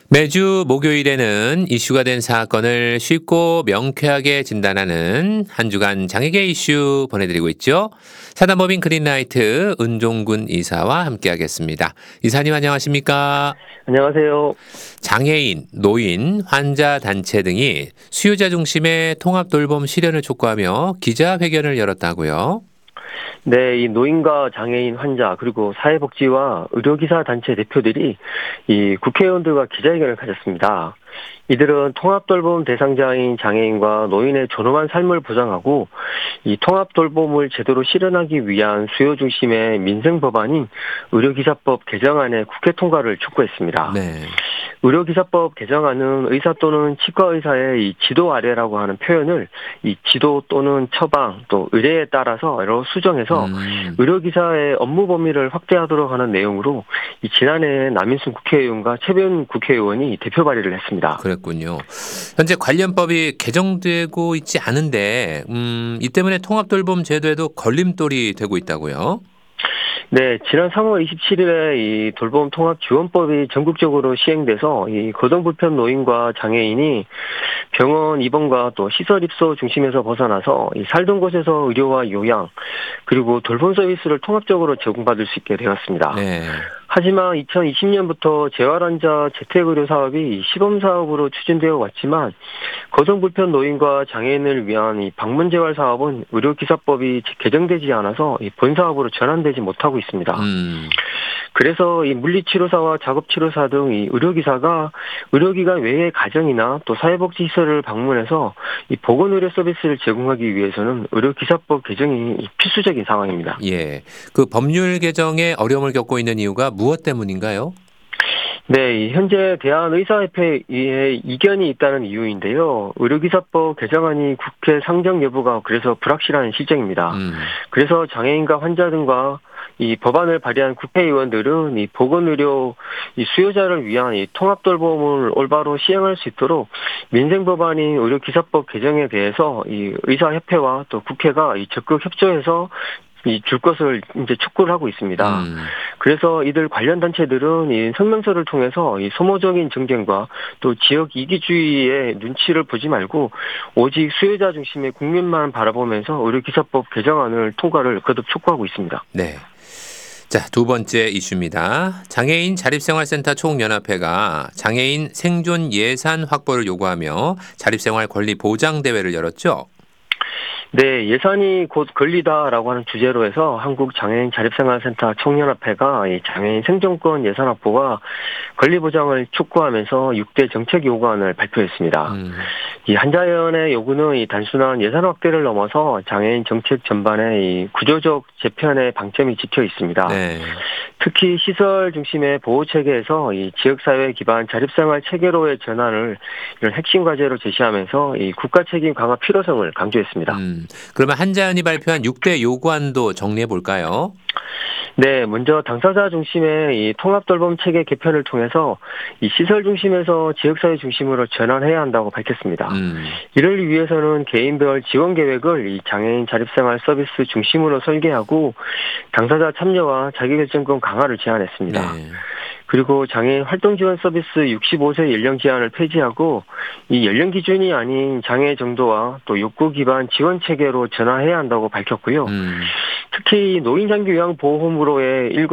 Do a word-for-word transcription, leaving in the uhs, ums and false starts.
매주 목요일에는 이슈가 된 사건을 쉽고 명쾌하게 진단하는 한 주간 장애계 이슈 보내드리고 있죠. 사단법인 그린라이트 은종군 이사와 함께하겠습니다. 이사님 안녕하십니까? 안녕하세요. 장애인, 노인, 환자 단체 등이 수요자 중심의 통합 돌봄 실현을 촉구하며 기자회견을 열었다고요? 네, 이 노인과 장애인 환자 그리고 사회복지와 의료기사 단체 대표들이 이 국회의원들과 기자회견을 가졌습니다. 이들은 통합돌봄 대상자인 장애인과 노인의 존엄한 삶을 보장하고 이 통합돌봄을 제대로 실현하기 위한 수요 중심의 민생 법안인 의료기사법 개정안의 국회 통과를 촉구했습니다. 네. 의료기사법 개정안은 의사 또는 치과의사의 이 지도 아래라고 하는 표현을 이 지도 또는 처방 또 의뢰에 따라서 여러 수정해서 음. 의료기사의 업무 범위를 확대하도록 하는 내용으로 이 지난해 남인순 국회의원과 최변 국회의원이 대표 발의를 했습니다. 그랬군요. 현재 관련 법이 개정되고 있지 않은데 음, 이 때문에 통합돌봄 제도에도 걸림돌이 되고 있다고요? 네, 지난 삼월 이십칠일에 이 돌봄 통합 지원법이 전국적으로 시행돼서 이 거동 불편 노인과 장애인이 병원 입원과 또 시설 입소 중심에서 벗어나서 이 살던 곳에서 의료와 요양 그리고 돌봄 서비스를 통합적으로 제공받을 수 있게 되었습니다. 네. 하지만 이천이십년부터 재활환자 재택의료 사업이 시범사업으로 추진되어 왔지만 거동불편 노인과 장애인을 위한 이 방문재활 사업은 의료기사법이 개정되지 않아서 이 본사업으로 전환되지 못하고 있습니다. 음. 그래서 이 물리치료사와 작업치료사 등 이 의료기사가 의료기관 외의 가정이나 또 사회복지시설을 방문해서 이 보건의료 서비스를 제공하기 위해서는 의료기사법 개정이 필수적인 상황입니다. 예. 그 법률 개정에 어려움을 겪고 있는 이유가 무엇 때문인가요? 네, 현재 대한의사협회에 이견이 있다는 이유인데요. 의료기사법 개정안이 국회 상정 여부가 그래서 불확실한 실정입니다. 음. 그래서 장애인과 환자 등과 이 법안을 발의한 국회의원들은 이 보건의료 이 수요자를 위한 이 통합돌봄을 올바로 시행할 수 있도록 민생법안인 의료기사법 개정에 대해서 이 의사협회와 또 국회가 이 적극 협조해서 이 줄 것을 이제 촉구를 하고 있습니다. 음. 그래서 이들 관련 단체들은 이 성명서를 통해서 이 소모적인 정쟁과 또 지역 이기주의의 눈치를 보지 말고 오직 수요자 중심의 국민만 바라보면서 의료기사법 개정안을 통과를 거듭 촉구하고 있습니다. 네. 자, 두 번째 이슈입니다. 장애인 자립생활센터 총연합회가 장애인 생존 예산 확보를 요구하며 자립생활 권리 보장 대회를 열었죠. 네, 예산이 곧 권리다라고 하는 주제로 해서 한국장애인 자립생활센터 총연합회가 이 장애인 생존권 예산 확보와 권리 보장을 촉구하면서 육 대 정책 요구안을 발표했습니다. 음. 이 한자연의 요구는 이 단순한 예산 확대를 넘어서 장애인 정책 전반의 이 구조적 재편의 방점이 찍혀 있습니다. 네. 특히 시설 중심의 보호 체계에서 이 지역사회 기반 자립생활 체계로의 전환을 이런 핵심 과제로 제시하면서 이 국가 책임 강화 필요성을 강조했습니다. 음. 그러면 한자연이 발표한 육 대 요구안도 정리해 볼까요? 네, 먼저 당사자 중심의 이 통합돌봄 체계 개편을 통해서 이 시설 중심에서 지역사회 중심으로 전환해야 한다고 밝혔습니다. 음. 이를 위해서는 개인별 지원 계획을 이 장애인 자립생활 서비스 중심으로 설계하고 당사자 참여와 자기결정권 강화를 제안했습니다. 네. 그리고 장애인 활동 지원 서비스 육십오 세 연령 제한을 폐지하고 이 연령 기준이 아닌 장애 정도와 또 욕구 기반 지원 체계로 전환해야 한다고 밝혔고요. 음. 특히 노인 장기 요양 보호홈으로의 일괄